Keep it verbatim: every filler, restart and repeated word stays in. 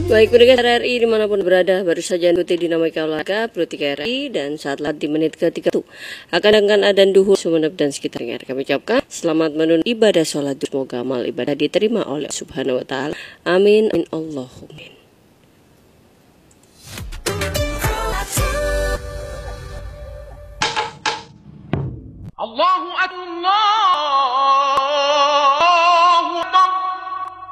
Baik pendengar R R I dimanapun berada, baru saja ikuti dinamika olahraga Pro tiga R I dan saat latih menit ke tiga puluh satu akan dengan adan duhur Sumeneb dan sekitarnya. Kami ucapkan selamat menunaikan ibadah sholat. Semoga amal ibadah diterima oleh Subhanahu wa Ta'ala. Amin. Amin. Allahumma. Allahu Akbar.